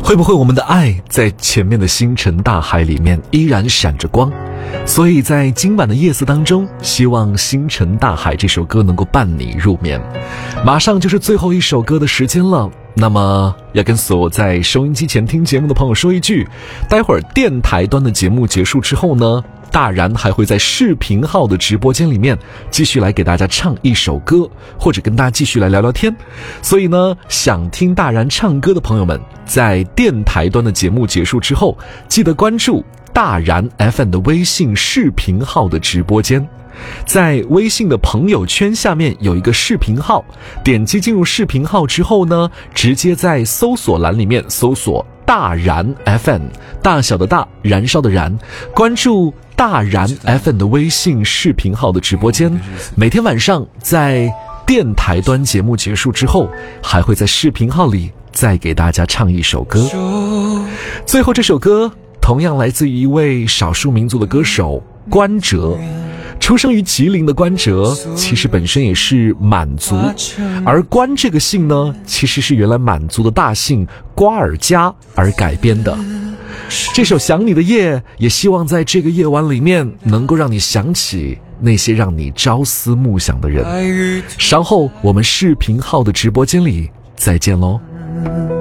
会不会我们的爱在前面的星辰大海里面依然闪着光？所以在今晚的夜色当中，希望星辰大海这首歌能够伴你入眠。马上就是最后一首歌的时间了，那么要跟所有在收音机前听节目的朋友说一句，待会儿电台端的节目结束之后呢，大然还会在视频号的直播间里面继续来给大家唱一首歌，或者跟大家继续来聊聊天。所以呢，想听大然唱歌的朋友们，在电台端的节目结束之后，记得关注大然 FM 的微信视频号的直播间。在微信的朋友圈下面有一个视频号，点击进入视频号之后呢，直接在搜索栏里面搜索大然 FM， 大小的大，燃烧的燃，关注大然 FM 的微信视频号的直播间。每天晚上在电台端节目结束之后，还会在视频号里再给大家唱一首歌。最后这首歌同样来自于一位少数民族的歌手关喆。出生于吉林的关喆其实本身也是满族，而关这个姓呢，其实是原来满族的大姓瓜尔佳而改编的。这首想你的夜，也希望在这个夜晚里面能够让你想起那些让你朝思暮想的人。稍后我们视频号的直播间里再见咯。